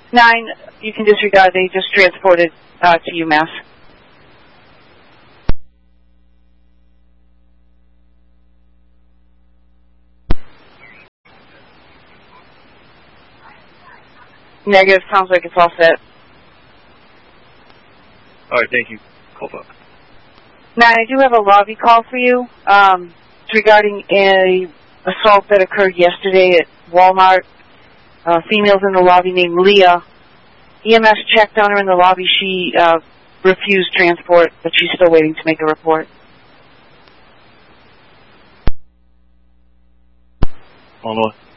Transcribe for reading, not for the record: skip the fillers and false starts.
9, you can disregard. They just transported to UMass. Negative. Sounds like it's all set. All right, thank you. Call back. 9, I do have a lobby call for you. It's regarding a assault that occurred yesterday at Walmart. Females in the lobby named Leah. EMS checked on her in the lobby. She refused transport, but she's still waiting to make a report. Illinois.